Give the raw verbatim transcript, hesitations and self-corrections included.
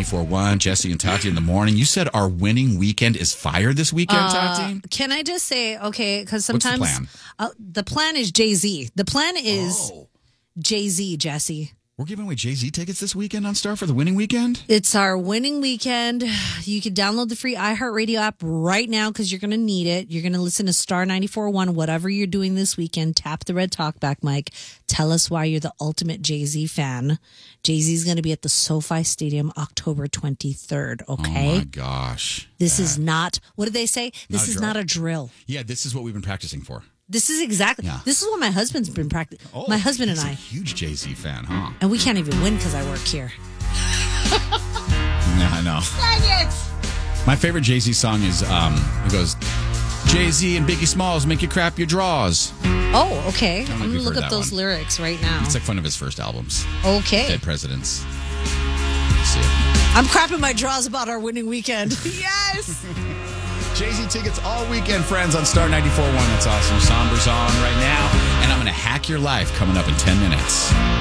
ninety-four point one. Jesse and Tati in the morning. You said our winning weekend is fire this weekend, Uh, Tati? Can I just say, okay, because What's the sometimes plan? Uh, the plan is Jay-Z. The plan is Oh. Jay-Z, Jesse. We're giving away Jay-Z tickets this weekend on Star for the winning weekend? It's our winning weekend. You can download the free iHeartRadio app right now because you're going to need it. You're going to listen to Star ninety-four point one, whatever you're doing this weekend. Tap the red talkback mic. Tell us why you're the ultimate Jay-Z fan. Jay-Z's going to be at the SoFi Stadium October twenty-third, okay? Oh, my gosh. This is not, what did they say? This a is drill. not a drill. Yeah, this is what we've been practicing for. This is exactly, Yeah. this is what my husband's been practicing. Oh, my husband and he's a I. huge Jay-Z fan, huh? And we can't even win because I work here. Yeah, I know. Dang it! My favorite Jay-Z song is, um, it goes, Jay-Z and Biggie Smalls make you crap your draws. Oh, okay. I'm like going to we've look heard up that those one. lyrics right now. It's like one of his first albums. Okay. Dead Presidents. See it. I'm crapping my draws about our winning weekend. Yes! Jay-Z tickets all weekend, friends, on Star ninety-four point one. That's awesome. Somber's on right now. And I'm going to hack your life coming up in ten minutes.